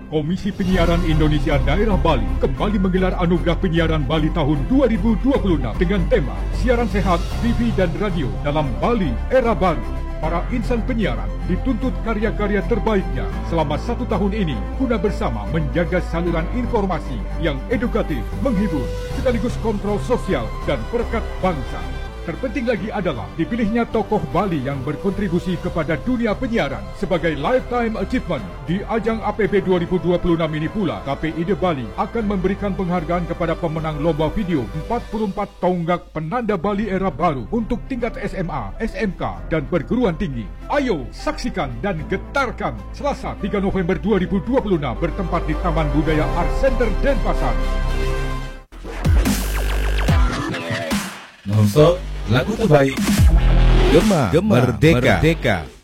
Komisi Penyiaran Indonesia Daerah Bali kembali menggelar Anugerah Penyiaran Bali tahun 2026 dengan tema Siaran Sehat TV dan Radio dalam Bali Era Baru. Para insan penyiaran dituntut karya-karya terbaiknya selama 1 tahun ini guna bersama menjaga saluran informasi yang edukatif, menghibur, sekaligus kontrol sosial dan perekat bangsa. Terpenting lagi adalah dipilihnya tokoh Bali yang berkontribusi kepada dunia penyiaran sebagai Lifetime Achievement. Di ajang APB 2026 ini pula, KPID Bali akan memberikan penghargaan kepada pemenang lomba video 44 tonggak penanda Bali Era Baru untuk tingkat SMA, SMK, dan perguruan tinggi. Ayo saksikan dan getarkan Selasa 3 November 2026 bertempat di Taman Budaya Art Center Denpasar. Nonstop lagu terbaik. Gema Merdeka.